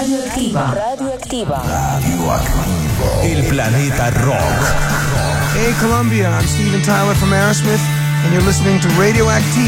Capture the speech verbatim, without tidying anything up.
Radioactiva. Radioactiva. Radioactivo. El planeta rock. Hey Colombia, I'm Steven Tyler from Aerosmith, and you're listening to Radioactive.